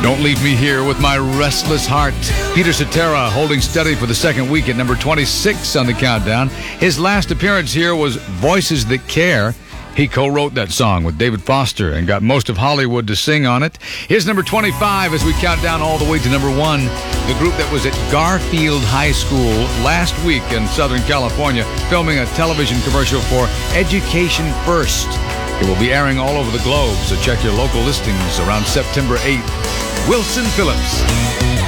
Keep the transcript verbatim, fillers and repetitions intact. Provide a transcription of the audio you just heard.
Don't Leave Me Here with My Restless Heart. Peter Cetera holding steady for the second week at number twenty-six on the countdown. His last appearance here was Voices That Care. He co-wrote that song with David Foster and got most of Hollywood to sing on it. Here's number twenty-five as we count down all the way to number one. The group that was at Garfield High School last week in Southern California filming a television commercial for Education First. It will be airing all over the globe, so check your local listings around September eighth. Wilson Phillips.